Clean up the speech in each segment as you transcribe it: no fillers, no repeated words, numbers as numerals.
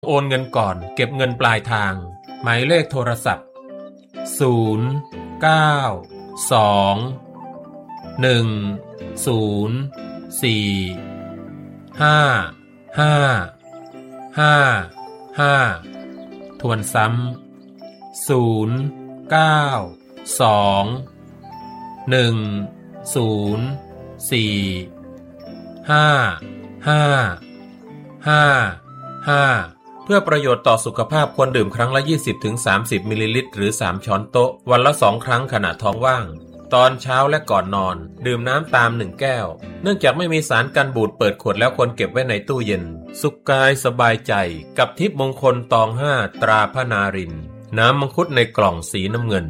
โอนเงินก่อนเก็บเงินปลายทางหมายเลขโทรศัพท์0 9 2 1 0 4 5 5 5 5ทวนซ้ำ0 9 2 1 0 4 5 5 5 5เพื่อประโยชน์ต่อสุขภาพควรดื่มครั้งละ 20-30 มิลลิลิตรหรือ3ช้อนโต๊ะวันละ2ครั้งขณะท้องว่างตอนเช้าและก่อนนอนดื่มน้ำตาม1แก้วเนื่องจากไม่มีสารกันบูดเปิดขวดแล้วควรเก็บไว้ในตู้เย็นสุขกายสบายใจกับทิพย์มงคลตอง5ตราพระนารินทร์น้ำมังคุดในกล่องสีน้ำเงิน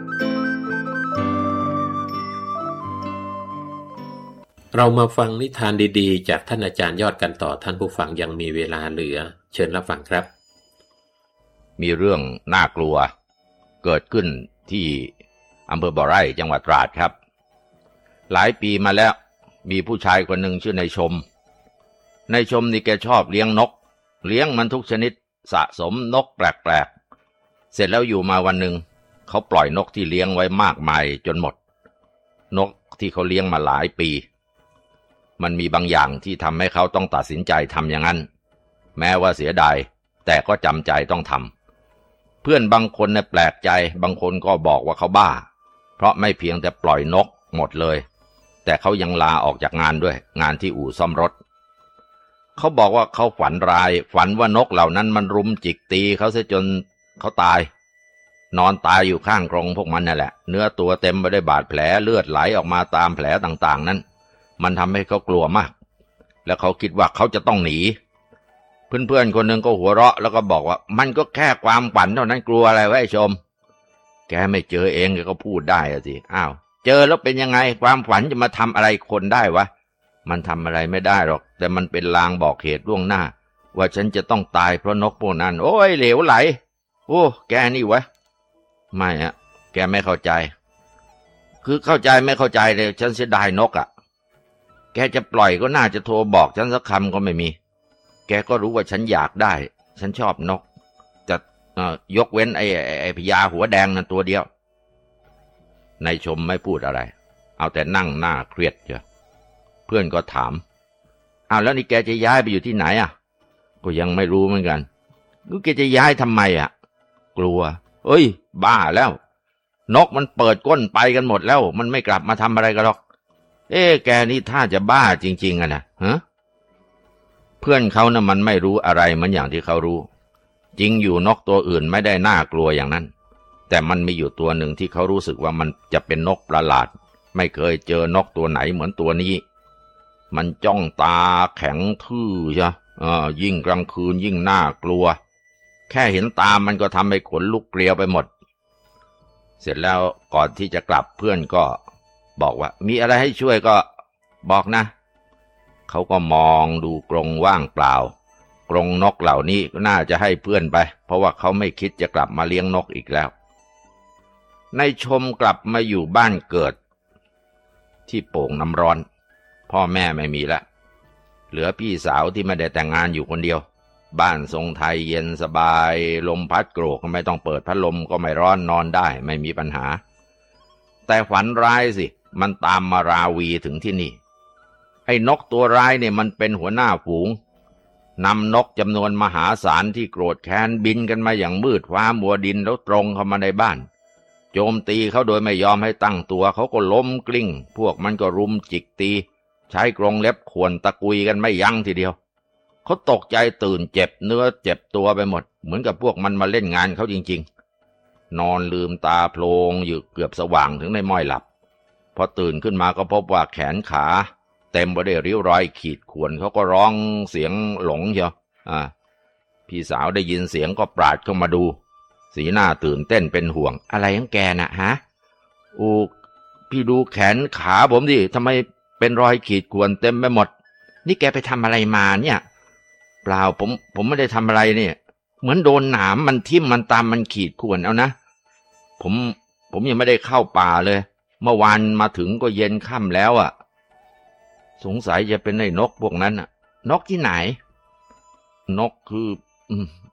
เรามาฟังนิทานดีๆจากท่านอาจารย์ยอดกันต่อท่านผู้ฟังยังมีเวลาเหลือเชิญรับฟังครับมีเรื่องน่ากลัวเกิดขึ้นที่อำเภอบ่อไร่จังหวัดตราดครับหลายปีมาแล้วมีผู้ชายคนหนึ่งชื่อนายชมนี่แกชอบเลี้ยงนกเลี้ยงมันทุกชนิดสะสมนกแปลกๆเสร็จแล้วอยู่มาวันหนึ่งเขาปล่อยนกที่เลี้ยงไว้มากมายจนหมดนกที่เขาเลี้ยงมาหลายปีมันมีบางอย่างที่ทำให้เขาต้องตัดสินใจทำอย่างนั้นแม้ว่าเสียดายแต่ก็จำใจต้องทำเพื่อนบางคนเนี่ยแปลกใจบางคนก็บอกว่าเขาบ้าเพราะไม่เพียงแต่ปล่อยนกหมดเลยแต่เขายังลาออกจากงานด้วยงานที่อู่ซ่อมรถเขาบอกว่าเขาฝันร้ายฝันว่านกเหล่านั้นมันรุมจิกตีเขาเสียจนเขาตายนอนตายอยู่ข้างกรงพวกมันนั่นแหละเนื้อตัวเต็มไปด้วยบาดแผลเลือดไหลออกมาตามแผลต่างๆนั้นมันทำให้เขากลัวมากแล้วเขาคิดว่าเขาจะต้องหนีเพื่อนๆคนหนึ่งก็หัวเราะแล้วก็บอกว่ามันก็แค่ความฝันเท่านั้นกลัวอะไรวะไอ้ชมแกไม่เจอเองแกก็พูดได้สิอ้าวเจอแล้วเป็นยังไงความฝันจะมาทำอะไรคนได้วะมันทำอะไรไม่ได้หรอกแต่มันเป็นลางบอกเหตุล่วงหน้าว่าฉันจะต้องตายเพราะนกพวกนั้นโอ้ยเหลวไหลโอ้แกนี่วะไม่อะแกไม่เข้าใจคือเข้าใจไม่เข้าใจเลยฉันเสียดายนกอะแกจะปล่อยก็น่าจะโทรบอกฉันสักคำก็ไม่มีแกก็รู้ว่าฉันอยากได้ฉันชอบนกจะยกเว้นไอ้พญาหัวแดงนั่นตัวเดียวนายชมไม่พูดอะไรเอาแต่นั่งหน้าเครียดเจ้ะเพื่อนก็ถามอ้าวแล้วนี่แกจะย้ายไปอยู่ที่ไหนอ่ะก็ยังไม่รู้เหมือนกันแกจะย้ายทำไมอ่ะกลัวเอ้ยบ้าแล้วนกมันเปิดก้นไปกันหมดแล้วมันไม่กลับมาทำอะไรกันหรอกแกนี่ถ้าจะบ้าจริงๆอะนะฮะเพื่อนเขานะมันไม่รู้อะไรเหมือนอย่างที่เขารู้จริงอยู่นกตัวอื่นไม่ได้น่ากลัวอย่างนั้นแต่มันมีอยู่ตัวหนึ่งที่เขารู้สึกว่ามันจะเป็นนกประหลาดไม่เคยเจอนกตัวไหนเหมือนตัวนี้มันจ้องตาแข็งทื่อใช่ยิ่งกลางคืนยิ่งน่ากลัวแค่เห็นตามันก็ทำให้ขนลุกเกลียวไปหมดเสร็จแล้วก่อนที่จะกลับเพื่อนก็บอกว่ามีอะไรให้ช่วยก็บอกนะเขาก็มองดูกรงว่างเปล่ากรงนกเหล่านี้ก็น่าจะให้เพื่อนไปเพราะว่าเขาไม่คิดจะกลับมาเลี้ยงนกอีกแล้วนายชมกลับมาอยู่บ้านเกิดที่โป่งน้ำร้อนพ่อแม่ไม่มีละเหลือพี่สาวที่ไม่ได้แต่งงานอยู่คนเดียวบ้านทรงไทยเย็นสบายลมพัดโกรกไม่ต้องเปิดพัดลมก็ไม่ร้อนนอนได้ไม่มีปัญหาแต่ฝันร้ายสิมันตามมาราวีถึงที่นี่ไอ้นกตัวร้ายเนี่ยมันเป็นหัวหน้าฝูงนำนกจำนวนมหาศาลที่โกรธแค้นบินกันมาอย่างมืดฟ้ามัวดินแล้วตรงเข้ามาในบ้านโจมตีเขาโดยไม่ยอมให้ตั้งตัวเขาก็ล้มกลิ้งพวกมันก็รุมจิกตีใช้กรงเล็บข่วนตะกุยกันไม่ยั้งทีเดียวเขาตกใจตื่นเจ็บเนื้อเจ็บตัวไปหมดเหมือนกับพวกมันมาเล่นงานเขาจริงๆนอนลืมตาโพลงอยู่เกือบสว่างถึงได้ม้อยหลับพอตื่นขึ้นมาก็พบว่าแขนขาเต็มไปด้วยริ้วรอยขีดข่วนเขาก็ร้องเสียงหลงเชียวพี่สาวได้ยินเสียงก็ปราดเข้ามาดูสีหน้าตื่นเต้นเป็นห่วงอะไรของแกน่ะฮะพี่ดูแขนขาผมดิทำไมเป็นรอยขีดข่วนเต็มไปหมดนี่แกไปทำอะไรมาเนี่ยเปล่าผมไม่ได้ทำอะไรเนี่ยเหมือนโดนหนามมันทิ่มมันตามมันขีดข่วนเอานะผมยังไม่ได้เข้าป่าเลยเมื่อวานมาถึงก็เย็นค่ำแล้วอ่ะสงสัยจะเป็นไอ้นกพวกนั้นน่ะนกที่ไหนนกคือ